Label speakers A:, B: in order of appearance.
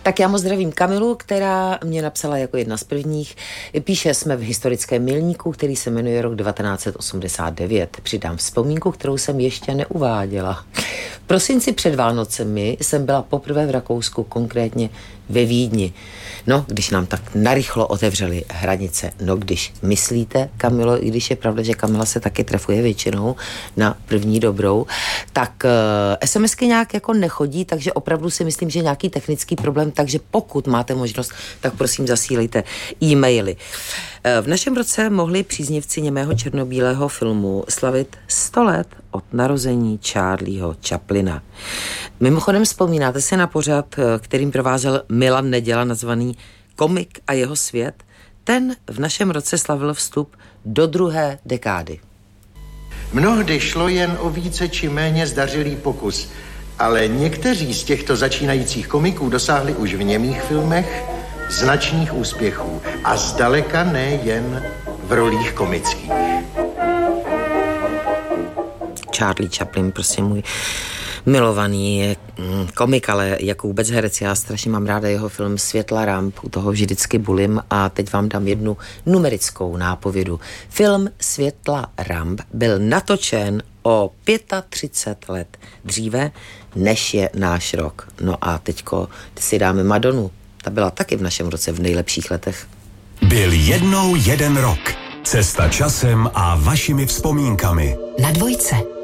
A: Tak já moc zdravím Kamilu, která mě napsala jako jedna z prvních. Píše, jsme v historickém milníku, který se jmenuje rok 1989. Přidám vzpomínku, kterou jsem ještě neuváděla. V prosinci před Vánocemi jsem byla poprvé v Rakousku, konkrétně ve Vídni. No, když nám tak narychlo otevřely hranice. No, když myslíte, Kamilo, i když je pravda, že Kamila se taky trefuje většinou na první dobrou, tak SMSky nějak jako nechodí, takže opravdu si myslím, že nějaký technický problém, takže pokud máte možnost, tak prosím zasílejte e-maily. V našem roce mohli příznivci němého černobílého filmu slavit 100 let od narození Charlieho Chaplina. Mimochodem vzpomínáte se na pořad, kterým provázel Milan Neděla, nazvaný Komik a jeho svět? Ten v našem roce slavil vstup do druhé dekády.
B: Mnohdy šlo jen o více či méně zdařilý pokus, ale někteří z těchto začínajících komiků dosáhli už v němých filmech značných úspěchů a zdaleka ne jen v rolích komických.
A: Charlie Chaplin, prostě můj milovaný komik, ale jako vůbec herec, já strašně mám ráda jeho film Světla ramp, u toho vždycky bulím a teď vám dám jednu numerickou nápovědu. Film Světla ramp byl natočen o 35 let dříve, než je náš rok. No a teďko si dáme Madonu. Ta byla taky v našem roce v nejlepších letech.
C: Byl jednou jeden rok. Cesta časem a vašimi vzpomínkami.
D: Na Dvojce.